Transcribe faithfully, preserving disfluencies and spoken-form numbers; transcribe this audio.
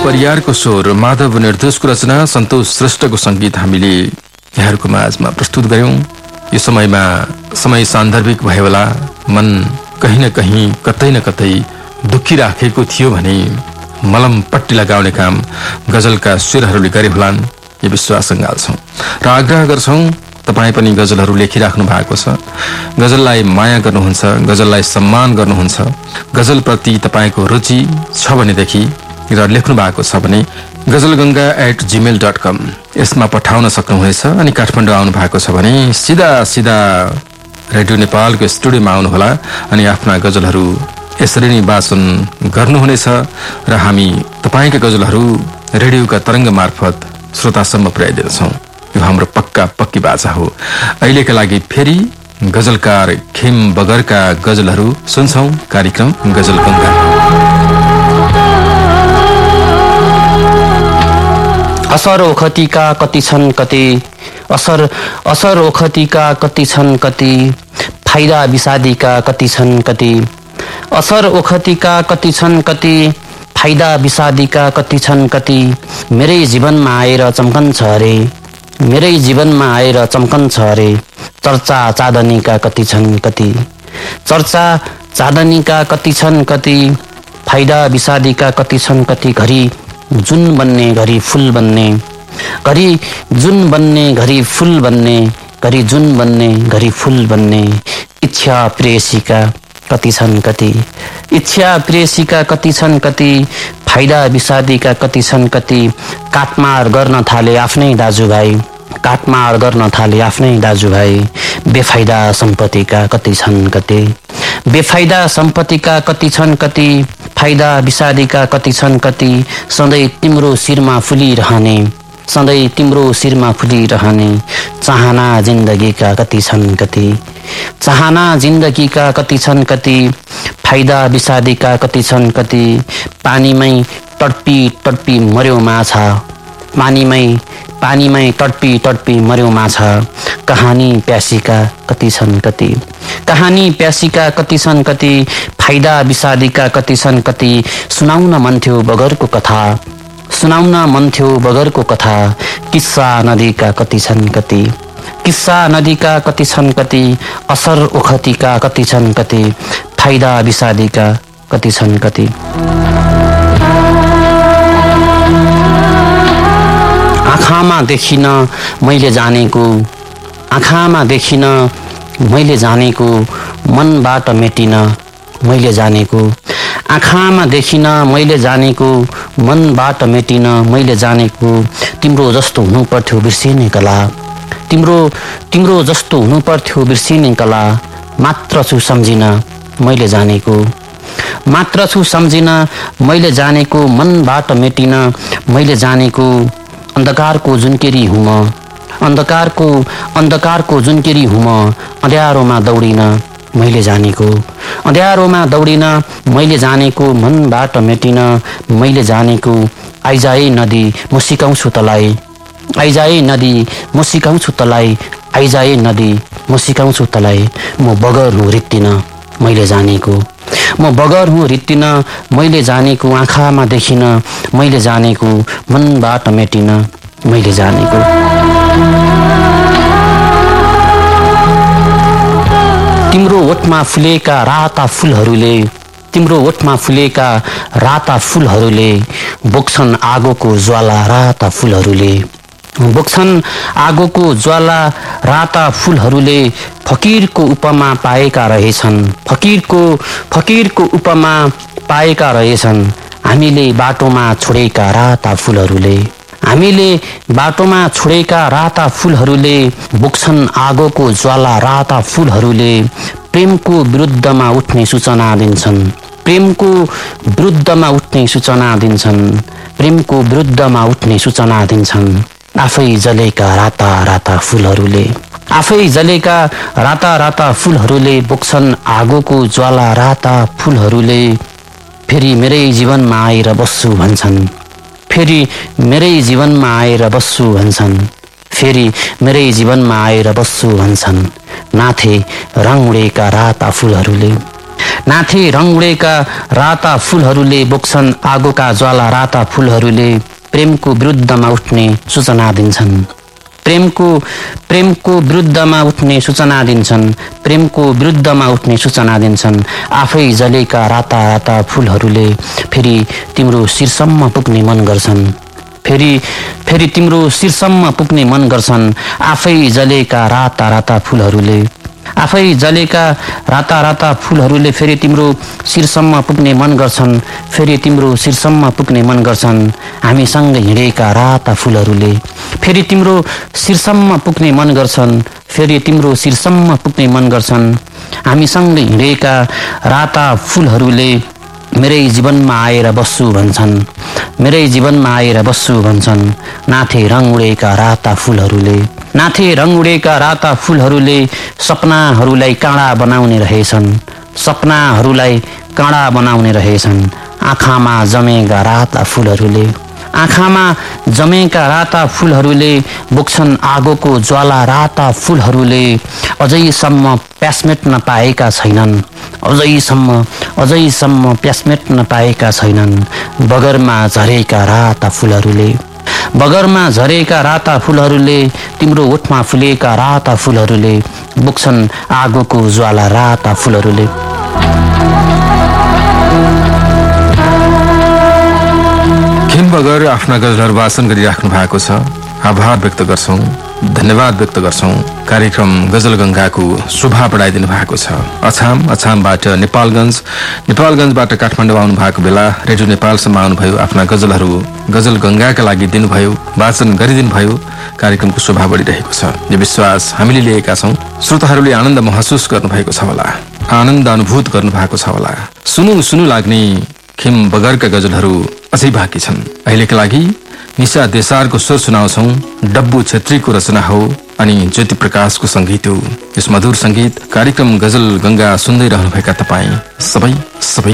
परियारको स्वर, माधव निर्दोषको रचना, सन्तोष श्रेष्ठको संगीत हामीले यहाँहरूको माझमा प्रस्तुत गर्यौं। यो समयमा समय सान्दर्भिक भयो होला, मन कहीं न कहीं कतै न कतै दुखी राखेको थियो भने मलम पट्टी लगाउने काम गजलका सुरहरूले गरे होलान्, यो विश्वास गाल्छौं र आग्रह गर्छौं तपाईं पनि गजलहरू लेखिराख्नु भएको छ। गजललाई माया गर्नुहुन्छ, गजललाई सम्मान गर्नुहुन्छ, गजलप्रति तपाईको रुचि छ भनेदेखि र लेख्नु भएको छ भने गजलगंगा एट जीमेल डट कम यसमा पठाउन सक्नुहुनेछ। अनि काठमाडौँ आउनु भएको छ भने सिधा सिधा रेडियो नेपालको स्टुडियोमा आउनुहोला अनि आफ्ना गजलहरू यसरी नै वाचन गर्नुहुनेछ र हामी तपाईका गजलहरू रेडियोका तरंग मार्फत श्रोतासम्म पुर्याइदिन्छौं। यो हाम्रो पक्का पक्की बाचा हो। अहिलेका लागि फेरि गजलकार खेम बगरका गजलहरू सुन्छौं। कार्यक्रम गजलगंगा। असर ओखतीका कति छन् कति, असर असर ओखतीका कति छन् कति, फाइदा विषादीका कति छन् कति, असर ओखतीका कति छन् कति, फाइदा विषादीका कति छन् कति। मेरै जीवनमा आएर चम्कन्छ अरे, मेरै जीवनमा आएर चम्कन्छ अरे, चर्चा चाँदनीका कति छन् कति, चर्चा चाँदनीका कति छन् कति, फाइदा विषादीका कति छन् कति। घरि जुन बन्ने घरि फूल बन्ने, घरि जुन बन्ने घरि फूल बन्ने, घरि जुन बन्ने घरि फूल बन्ने। इच्छा प्रेयसीका कति छन् कति, इच्छा प्रेयसीका कति छन् कति, फाइदा विषादीका कति छन् कति। काटमार गर्न थाले आफ्नै दाजुभाइ, काटमार गर्न थाले आफ्नै दाजुभाइ। बेफाइदा सम्पत्तिका कति छन् कति, बेफाइदा सम्पत्तिका कति छन् कति, फाइदा विषादीका कति छन् कति। सधैँ तिम्रो शिरमा फुलिरहने, सधैँ तिम्रो शिरमा फुलिरहने। चाहना जिन्दगीका कति छन् कति, चाहना जिन्दगीका कति छन् कति, फाइदा विषादीका कति छन् कति। पानीमै तडपी तडपी मर्यो माछा, पानीमै पानीमै तडपी तडपी मर्यो माछा। कहानी प्यासीका कति छन् कति, कहानी प्यासीका कति छन् कति, फाइदा विषादीका कति छन् कति। सुनाउन मन थियो बगरको कथा, सुनाउन मन थियो बगरको कथा। किस्सा नदीका कति छन् कति, किस्सा नदीका कति छन् कति। असर ओखतीका कति छन् कति, फाइदा विषादीका कति छन् कति। आँखामा देखिन मैले जानेको, आँखामा देखिन मैले जानेको, मनबाट मेटिन मैले जानेको। आँखामा देखिन मैले जानेको, मनबाट मेटिन मैले जानेको। तिम्रो जस्तो हुनु पर्थ्यो बिर्सिने कला, तिम्रो तिम्रो जस्तो हुनु पर्थ्यो बिर्सिने कला। मात्र छु सम्झिन मैले जानेको, मात्र छु सम्झिन मैले जानेको। मनबाट मेटिन मैले जानेको। अन्धकारको जुनकेरी हुँ म, अन्धकारको अन्धकारको जुनकेरी हुँ म। अँध्यारोमा दौडिन मैले जानेको, अँध्यारोमा दौडिन मैले जानेको। मनबाट मेटिन मैले जानेको। आइजाए नदी म सिकाउँछु तलाई, आइजाए नदी म सिकाउँछु तलाई, आइजाए नदी म सिकाउँछु तलाई। म बगर हुँ रित्तिन मैले जानेको, म बगर हुँ रित्तिन मैले जानेको। आँखामा देखिन मैले जानेको, मनबाट मेटिन मैले जानेको। तिम्रो ओठमा फुलेका राता फूलहरूले, तिम्रो ओठमा फुलेका राता फूलहरूले बोक्छन् आगोको ज्वाला राता फूलहरूले, बोक्छन् आगोको ज्वाला राता फूलहरूले। फकीरको उपमा पाएका रहेछन्, फकीरको फकीरको उपमा पाएका रहेछन्। हामीले बाटोमा छोडेका राता फूलहरूले, हामीले बाटोमा छोडेका राता फूलहरूले बोक्छन् आगोको ज्वाला राता फूलहरूले। प्रेमको विरुद्धमा उठ्ने सूचना दिन्छन्, प्रेमको विरुद्धमा उठ्ने सूचना दिन्छन्, प्रेमको विरुद्धमा उठ्ने सूचना दिन्छन्। आफै जलेका राता राता फूलहरूले, आफै जलेका राता राता फूलहरूले बोक्छन् आगोको ज्वाला राता फूलहरूले। फेरि मेरै जीवनमा आएर बस्छु भन्छन्, फेरि मेरै जीवनमा आएर बस्छु भन्छन्, फेरि मेरै जीवनमा आएर बस्छु भन्छन्। नाथे रङ उडेका राता फूलहरूले, नाथे रङ उडेका राता फूलहरूले बोक्छन् आगोका ज्वाला राता फूलहरूले प्रेमको विरुद्धमा उठ्ने सूचना दिन्छन् प्रेमको प्रेमको विरुद्धमा उठ्ने सूचना दिन्छन् प्रेमको विरुद्धमा उठ्ने सूचना दिन्छन् आफै जलेका राता राता फूलहरूले फेरि तिम्रो शिरसम्म पुग्ने मन गर्छन् फेरि फेरि तिम्रो शिरसम्म पुग्ने मन गर्छन् आफै जलेका राता राता फूलहरूले आफै जलेका राता राता फूलहरूले फेरि तिम्रो शिरसम्म पुग्ने मन गर्छन् फेरि तिम्रो शिरसम्म पुग्ने मन गर्छन् हामीसँग हिँडेका राता फूलहरूले फेरि तिम्रो शिरसम्म पुग्ने मन गर्छन् फेरि तिम्रो शिरसम्म पुग्ने मन गर्छन् हामीसँग हिँडेका राता फूलहरूले मेरै जीवनमा आएर बस्छु भन्छन् मेरै जीवनमा आएर बस्छु भन्छन् नाथे रङ उडेका राता फूलहरूले नाथे रङ उडेका राता फूलहरूले सपनाहरूलाई काँडा बनाउने रहेछन् सपनाहरूलाई काँडा बनाउने रहेछन् आँखामा जमेका राता फूलहरूले आँखामा जमेका राता फूलहरूले बोक्छन् आगोको ज्वाला राता फूलहरूले अझैसम्म प्यास मेट्न पाएका छैनन् अझैसम्म अझैसम्म प्यास मेट्न पाएका छैनन् बगरमा झरेका राता फूलहरूले बगरमा झरेका राता फूलहरूले तिम्रो ओठमा फुलेका राता फूलहरूले बोक्छन् आगोको ज्वाला राता फूलहरूले खिम बगर आफ्ना गजलहरू वाचन गरिराख्नु भएको छ। आभार व्यक्त गर्छौं, धन्यवाद व्यक्त गर्छौं। कार्यक्रम गजल गंगाको शोभा बढाइदिनु भएको छ। अछाम अछामबाट नेपालगञ्ज नेपालगञ्जबाट काठमाडौँ आउनु भएको बेला रेडियो नेपालसम्म आउनुभयो, आफ्ना गजलहरू गजल गंगाका लागि दिनुभयो, वाचन गरिदिनु भयो। कार्यक्रमको शोभा बढिरहेको छ, यो विश्वास हामीले लिएका छौं। श्रोताहरूले आनन्द महसुस गर्नुभएको छ होला, आनन्द अनुभूत गर्नुभएको छ होला। सुनु सुनु लाग्ने खिम बगरका गजलहरू अझै बाँकी छन्। अहिलेका लागि निशा देसारको स्वर सुनाउँछौ। डब्बु छेत्रीको रचना हो अनि ज्योति प्रकाशको संगीत हो। यस मधुर संगीत कार्यक्रम गजल गंगा सुन्दै रहनुभएका तपाईँ सबै सबै